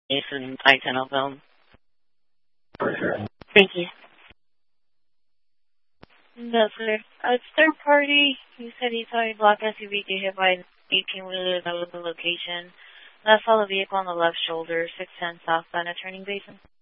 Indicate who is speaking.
Speaker 1: Jason iTunnel film.
Speaker 2: For sure.
Speaker 1: Thank you.
Speaker 3: No, sir. It's third party. He said he saw a black SUV get hit by an 18-wheeler that was the location. That's saw the vehicle on the left shoulder, 610 southbound at Turning Basin.